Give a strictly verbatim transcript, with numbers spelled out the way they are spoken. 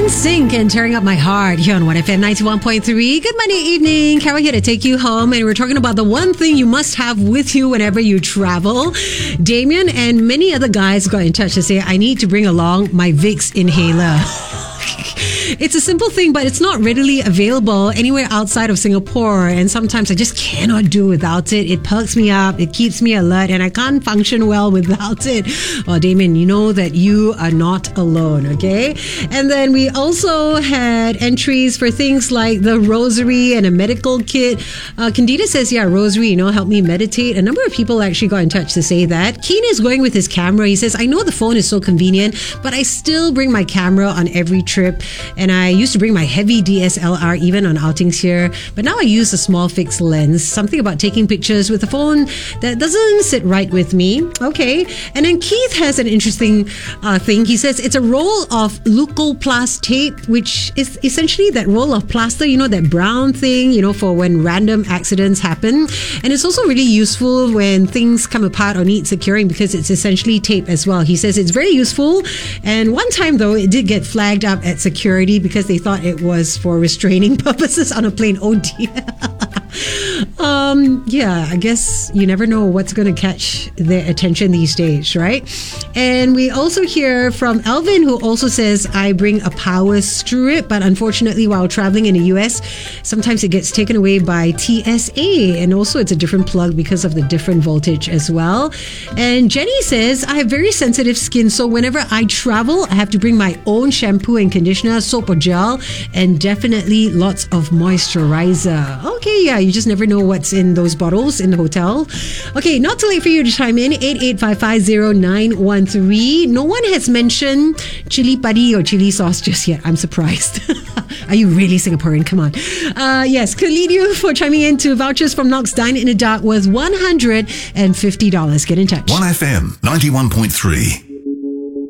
Sync and Tearing Up My Heart here on one F M ninety-one point three. Good Monday evening. Carol here to take you home, and we're talking about the one thing you must have with you whenever you travel. Damien and many other guys got in touch to say, I need to bring along my Vicks inhaler. It's a simple thing, but it's not readily available anywhere outside of Singapore, and sometimes I just cannot do without it. It perks me up, it keeps me alert, and I can't function well without it. Well, Damien, you know that you are not alone, okay? And then we also had entries for things like the rosary and a medical kit. Uh, Candida says, yeah, rosary, you know, help me meditate. A number of people actually got in touch to say that. Keen is going with his camera. He says, I know the phone is so convenient, but I still bring my camera on every trip. And I used to bring my heavy D S L R even on outings here, but now I use a small fixed lens. Something about taking pictures with a phone that doesn't sit right with me. Okay. And then Keith has an interesting uh, thing. He says it's a roll of Leukoplast tape, which is essentially that roll of plaster, you know, that brown thing, you know, for when random accidents happen. And it's also really useful when things come apart or need securing because it's essentially tape as well. He says it's very useful. And one time though, it did get flagged up at security because they thought it was for restraining purposes on a plane. Oh dear. um, yeah, I guess you never know what's going to catch their attention these days, right? And we also hear from Alvin, who also says, I bring a power strip, but unfortunately while traveling in the U S, sometimes it gets taken away by T S A, and also it's a different plug because of the different voltage as well. And Jenny says, I have very sensitive skin, so whenever I travel, I have to bring my own shampoo and conditioner, soap or gel, and definitely lots of moisturizer. Okay, yeah, you just never know what's in those bottles in the hotel. Okay, not too late for you to chime in. eight eight five five zero nine one three. No one has mentioned chili padi or chili sauce just yet. I'm surprised. Are you really Singaporean? Come on. Uh, yes, could lead you for chiming in to vouchers from Knox Dine in the Dark worth one hundred fifty dollars. Get in touch. one F M ninety-one point three.